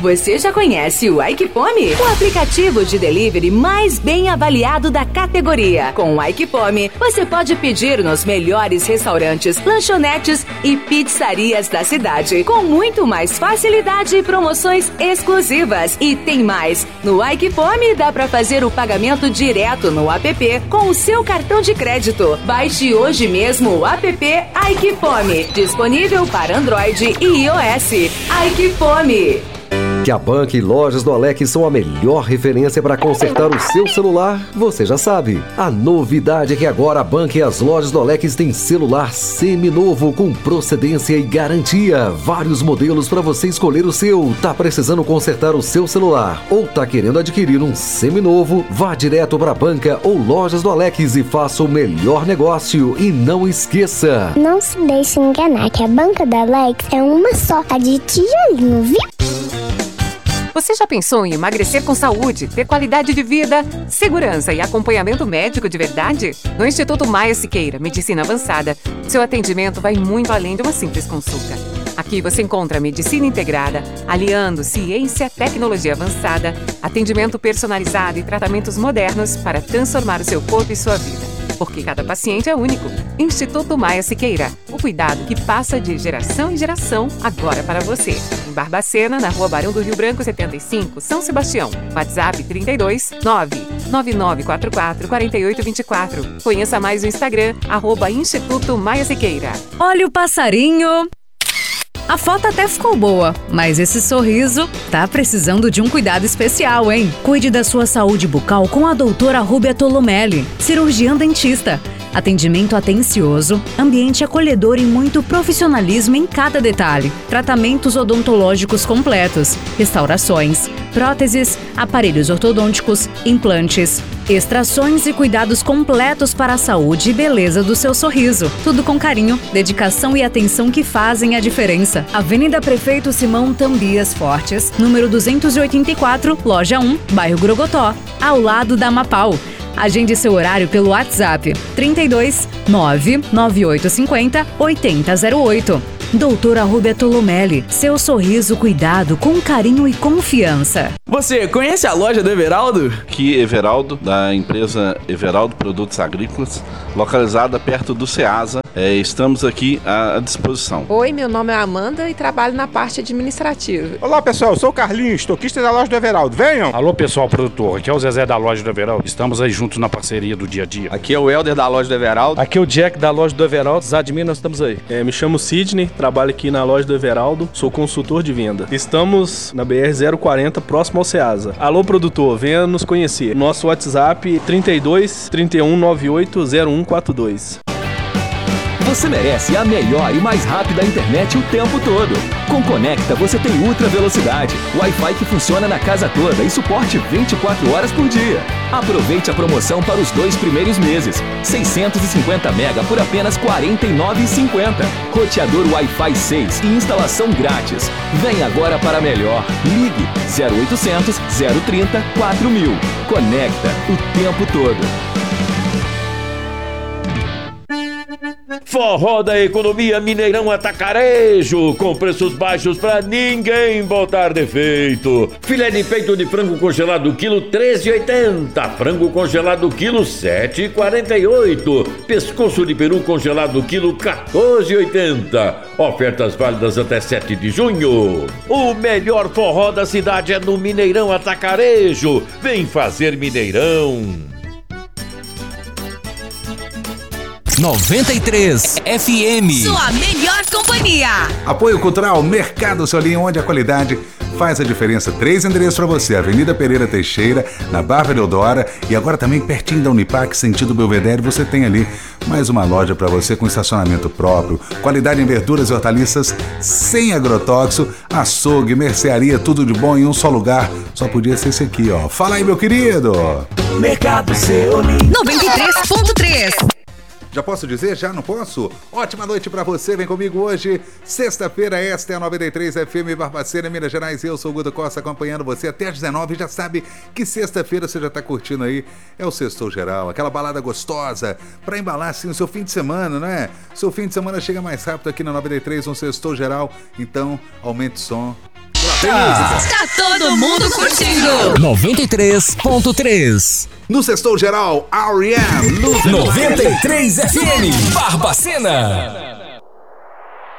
Você já conhece o Aikifome? O aplicativo de delivery mais bem avaliado da categoria. Com o Aikifome, você pode pedir nos melhores restaurantes, lanchonetes e pizzarias da cidade, com muito mais facilidade e promoções exclusivas. E tem mais! No Aikifome dá para fazer o pagamento direto no app com o seu cartão de crédito. Baixe hoje mesmo o app Aikifome, disponível para Android e iOS. Aikifome. Que a Bank e Lojas do Alex são a melhor referência para consertar o seu celular, você já sabe. A novidade é que agora a Bank e as Lojas do Alex têm celular seminovo com procedência e garantia. Vários modelos para você escolher o seu. Tá precisando consertar o seu celular ou tá querendo adquirir um seminovo? Vá direto para a Banca ou Lojas do Alex e faça o melhor negócio. E não esqueça, não se deixe enganar que a Banca da Alex é uma só, a de tijolinho, viu? Você já pensou em emagrecer com saúde, ter qualidade de vida, segurança e acompanhamento médico de verdade? No Instituto Maia Siqueira, Medicina Avançada, seu atendimento vai muito além de uma simples consulta. Aqui você encontra medicina integrada, aliando ciência, tecnologia avançada, atendimento personalizado e tratamentos modernos para transformar o seu corpo e sua vida. Porque cada paciente é único. Instituto Maia Siqueira. O cuidado que passa de geração em geração, agora para você. Em Barbacena, na Rua Barão do Rio Branco 75, São Sebastião. WhatsApp 32 99944 4824. Conheça mais no Instagram, @Instituto Maia Siqueira. Olha o passarinho. A foto até ficou boa, mas esse sorriso tá precisando de um cuidado especial, hein? Cuide da sua saúde bucal com a doutora Rúbia Tolomelli, cirurgiã dentista. Atendimento atencioso, ambiente acolhedor e muito profissionalismo em cada detalhe. Tratamentos odontológicos completos, restaurações, próteses, aparelhos ortodônticos, implantes, extrações e cuidados completos para a saúde e beleza do seu sorriso. Tudo com carinho, dedicação e atenção que fazem a diferença. Avenida Prefeito Simão Tambias Fortes, número 284, Loja 1, bairro Grogotó, ao lado da Mapau. Agende seu horário pelo WhatsApp 32 99850 8008. Doutora Rúbia Tolomelli, seu sorriso cuidado com carinho e confiança. Você conhece a loja do Everaldo? Aqui, Everaldo, da empresa Everaldo Produtos Agrícolas, localizada perto do Ceasa. Estamos aqui à disposição. Oi, meu nome é Amanda e trabalho na parte administrativa. Olá, pessoal, eu sou o Carlinhos, estoquista da loja do Everaldo. Venham! Alô, pessoal produtor, aqui é o Zezé da loja do Everaldo. Estamos aí juntos na parceria do dia a dia. Aqui é o Helder da loja do Everaldo. Aqui é o Jack da loja do Everaldo. Zadmin, nós estamos aí. Me chamo Sidney, trabalho aqui na loja do Everaldo, sou consultor de venda. Estamos na BR-040, próximo ao Ceasa. Alô, produtor, venha nos conhecer. Nosso WhatsApp 32 31 98 0142. Você merece a melhor e mais rápida internet o tempo todo. Com Conecta você tem ultra velocidade, Wi-Fi que funciona na casa toda e suporte 24 horas por dia. Aproveite a promoção para os 2 primeiros meses. 650 mega por apenas R$ 49,50. Roteador Wi-Fi 6 e instalação grátis. Vem agora para melhor. Ligue 0800 030 4000. Conecta o tempo todo. Forró da Economia Mineirão Atacarejo, com preços baixos pra ninguém botar defeito. Filé de peito de frango congelado quilo 13,80, frango congelado quilo 7,48, pescoço de peru congelado quilo 14,80. Ofertas válidas até 7 de junho. O melhor forró da cidade é no Mineirão Atacarejo. Vem fazer Mineirão. 93 FM. Sua melhor companhia. Apoio Cultural Mercado Solim, onde a qualidade faz a diferença. 3 endereços para você: Avenida Pereira Teixeira, na Barra Deodora, e agora também pertinho da Unipac, sentido Belvedere, você tem ali mais uma loja para você com estacionamento próprio, qualidade em verduras e hortaliças sem agrotóxico, açougue, mercearia, tudo de bom em um só lugar. Só podia ser esse aqui, ó. Fala aí, meu querido. Mercado Solim 93.3. Já posso dizer? Já não posso? Ótima noite pra você, vem comigo hoje, sexta-feira, esta é a 93 FM Barbacena, Minas Gerais. Eu sou o Guto Costa, acompanhando você até às 19, já sabe que sexta-feira você já tá curtindo aí, é o Sextou Geral, aquela balada gostosa, pra embalar assim o seu fim de semana, né? Seu fim de semana chega mais rápido aqui na 93, um Sextou Geral, então aumente o som. Tá todo mundo curtindo. 93.3. No Sextou Geral, R.E.M. 93 FM, Barbacena.